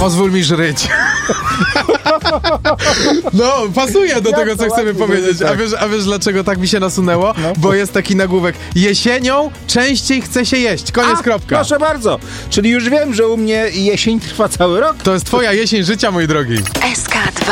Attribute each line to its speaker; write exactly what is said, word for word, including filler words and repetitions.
Speaker 1: Pozwól mi żyć. No, pasuje do
Speaker 2: Jak
Speaker 1: tego, co
Speaker 2: to
Speaker 1: chcemy
Speaker 2: ładnie,
Speaker 1: powiedzieć.
Speaker 2: tak.
Speaker 1: A wiesz, a wiesz, dlaczego tak mi się nasunęło?
Speaker 2: No.
Speaker 1: Bo jest taki nagłówek. Jesienią częściej chce się jeść. Koniec,
Speaker 2: A,
Speaker 1: kropka.
Speaker 2: Proszę bardzo. Czyli już wiem, że u mnie jesień trwa cały rok.
Speaker 1: To jest twoja jesień życia, mój drogi.
Speaker 3: S K dwa.